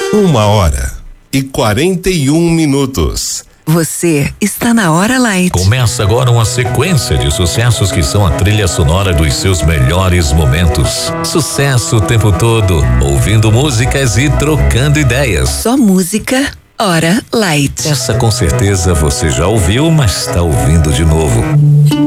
1h41. Você está na Hora Light. Começa agora uma sequência de sucessos que são a trilha sonora dos seus melhores momentos. Sucesso o tempo todo, ouvindo músicas e trocando ideias. Só música, Hora Light. Essa com certeza você já ouviu, mas está ouvindo de novo.